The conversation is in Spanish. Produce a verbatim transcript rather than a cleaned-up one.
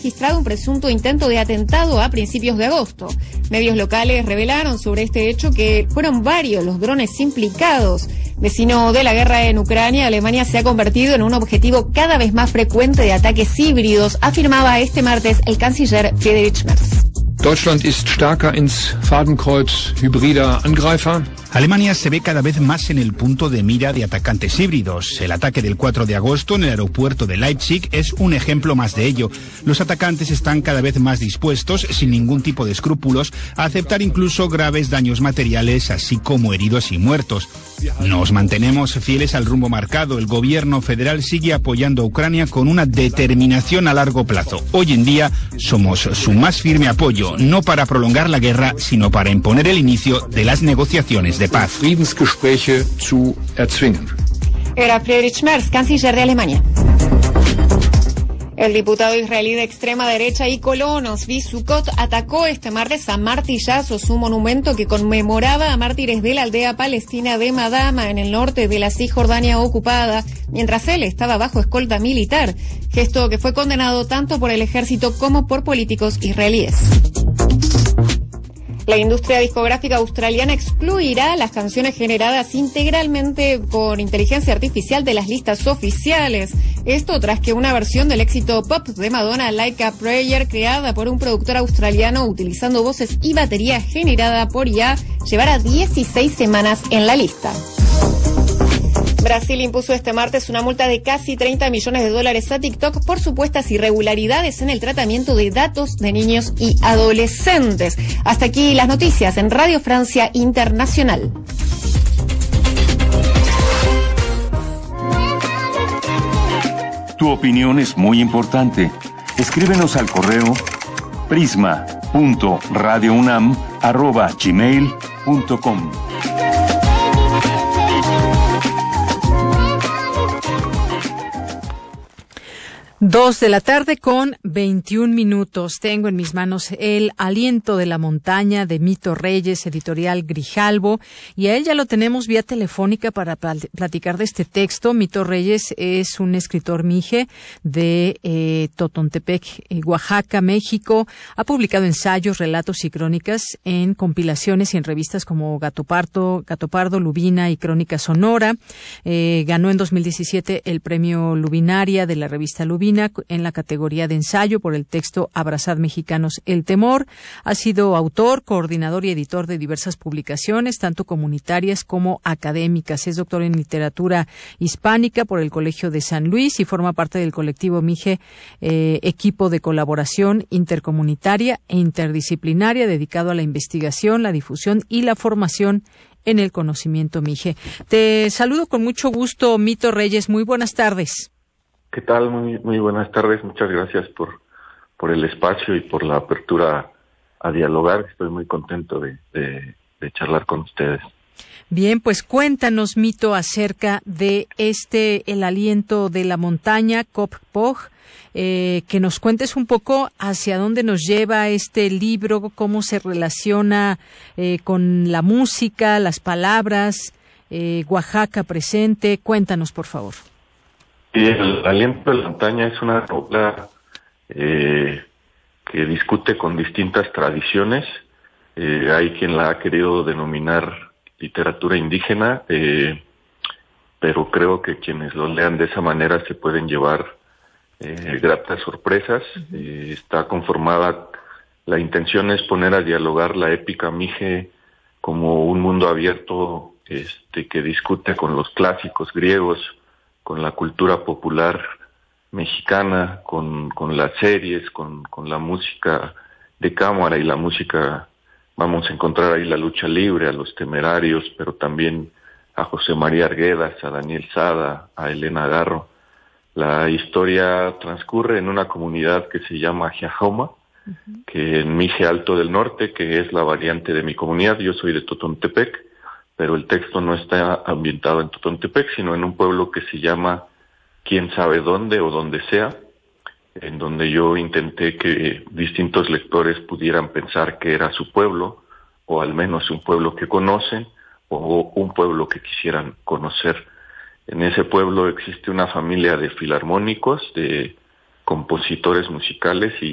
registrado un presunto intento de atentado a principios de agosto. Medios locales revelaron sobre este hecho que fueron varios los drones implicados. Vecino de la guerra en Ucrania, Alemania se ha convertido en un objetivo cada vez más frecuente de ataques híbridos, afirmaba este martes el canciller Friedrich Merz. Deutschland ist stärker ins Fadenkreuz hybrider Angreifer. Alemania se ve cada vez más en el punto de mira de atacantes híbridos. El ataque del cuatro de agosto en el aeropuerto de Leipzig es un ejemplo más de ello. Los atacantes están cada vez más dispuestos, sin ningún tipo de escrúpulos, a aceptar incluso graves daños materiales, así como heridos y muertos. Nos mantenemos fieles al rumbo marcado. El gobierno federal sigue apoyando a Ucrania con una determinación a largo plazo. Hoy en día somos su más firme apoyo, no para prolongar la guerra, sino para imponer el inicio de las negociaciones de paz. Friedensgespräche zu erzwingen. Era Friedrich Merz, canciller de Alemania. El diputado israelí de extrema derecha Icolono Zvi Sukkot atacó este martes a martillazos un monumento que conmemoraba a mártires de la aldea palestina de Madama en el norte de la Cisjordania ocupada, mientras él estaba bajo escolta militar, gesto que fue condenado tanto por el ejército como por políticos israelíes. La industria discográfica australiana excluirá las canciones generadas integralmente por inteligencia artificial de las listas oficiales. Esto tras que una versión del éxito pop de Madonna, Like a Prayer, creada por un productor australiano utilizando voces y batería generada por I A, llevara dieciséis semanas en la lista. Brasil impuso este martes una multa de casi treinta millones de dólares a TikTok por supuestas irregularidades en el tratamiento de datos de niños y adolescentes. Hasta aquí las noticias en Radio Francia Internacional. Tu opinión es muy importante. Escríbenos al correo prisma punto radio unam arroba gmail punto com. Dos de la tarde con veintiún minutos. Tengo en mis manos El aliento de la montaña de Mito Reyes, editorial Grijalbo, y a él ya lo tenemos vía telefónica para platicar de este texto. Mito Reyes es un escritor mije de eh, Totontepec, eh, Oaxaca, México. Ha publicado ensayos, relatos y crónicas en compilaciones y en revistas como Gato Pardo, Gato Pardo, Lubina y Crónica Sonora. Eh, ganó en dos mil diecisiete el premio Lubinaria de la revista Lubina en la categoría de ensayo por el texto Abrazad Mexicanos el Temor. Ha sido autor, coordinador y editor de diversas publicaciones, tanto comunitarias como académicas. Es doctor en literatura hispánica por el Colegio de San Luis y forma parte del colectivo Mije, eh, equipo de colaboración intercomunitaria e interdisciplinaria dedicado a la investigación, la difusión y la formación en el conocimiento Mije. Te saludo con mucho gusto, Mito Reyes. Muy buenas tardes. ¿Qué tal? Muy, muy buenas tardes. Muchas gracias por, por el espacio y por la apertura a dialogar. Estoy muy contento de, de, de charlar con ustedes. Bien, pues cuéntanos, Mito, acerca de este El aliento de la montaña, Cop-Pog, eh, que nos cuentes un poco hacia dónde nos lleva este libro, cómo se relaciona eh, con la música, las palabras, eh, Oaxaca presente. Cuéntanos, por favor. Y El aliento de la montaña es una novela eh, que discute con distintas tradiciones. Eh, hay quien la ha querido denominar literatura indígena, eh, pero creo que quienes lo lean de esa manera se pueden llevar eh, gratas sorpresas. Uh-huh. Eh, está conformada, la intención es poner a dialogar la épica Mije como un mundo abierto este, que discute con los clásicos griegos, con la cultura popular mexicana, con, con las series, con, con la música de cámara y la música. Vamos a encontrar ahí la lucha libre, a los Temerarios, pero también a José María Arguedas, a Daniel Sada, a Elena Garro. La historia transcurre en una comunidad que se llama Jiajoma, uh-huh. que en Mije Alto del Norte, que es la variante de mi comunidad. Yo soy de Totontepec, pero el texto no está ambientado en Totontepec, sino en un pueblo que se llama Quién sabe dónde o donde sea, en donde yo intenté que distintos lectores pudieran pensar que era su pueblo, o al menos un pueblo que conocen, o un pueblo que quisieran conocer. En ese pueblo existe una familia de filarmónicos, de compositores musicales, y